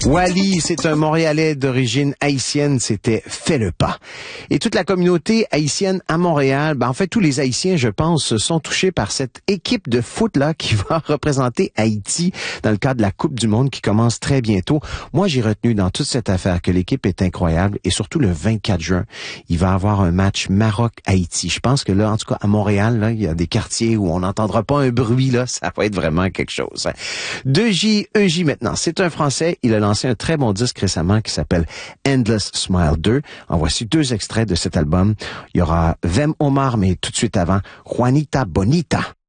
Wally, c'est un Montréalais d'origine haïtienne, c'était Fais le pas. Et toute la communauté haïtienne à Montréal, en fait tous les Haïtiens, je pense, sont touchés par cette équipe de foot-là qui va représenter Haïti dans le cadre de la Coupe du Monde qui commence très bientôt. Moi, j'ai retenu dans toute cette affaire que l'équipe est incroyable et surtout le 24 juin, il va y avoir un match Maroc-Haïti. Je pense que là, en tout cas à Montréal, là, il y a des quartiers où on n'entendra pas un bruit, là, ça va être vraiment quelque chose. 2J, EJ maintenant, c'est un Français, il a lancé un très bon disque récemment qui s'appelle Endless Smile 2. En voici deux extraits de cet album. Il y aura Vem Omar, mais tout de suite avant, Juanita Bonita.